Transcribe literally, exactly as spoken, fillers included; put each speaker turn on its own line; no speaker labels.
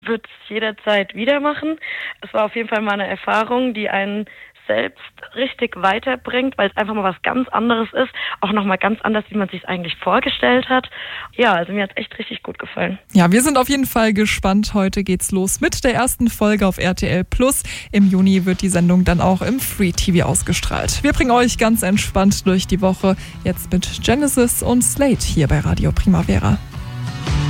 Würde es jederzeit wieder machen. Es war auf jeden Fall mal eine Erfahrung, die einen selbst richtig weiterbringt, weil es einfach mal was ganz anderes ist. Auch nochmal ganz anders, wie man es sich eigentlich vorgestellt hat. Ja, also mir hat es echt richtig gut gefallen.
Ja, wir sind auf jeden Fall gespannt. Heute geht's los mit der ersten Folge auf R T L Plus. Im Juni wird die Sendung dann auch im Free T V ausgestrahlt. Wir bringen euch ganz entspannt durch die Woche. Jetzt mit Genesis und Slate hier bei Radio Primavera.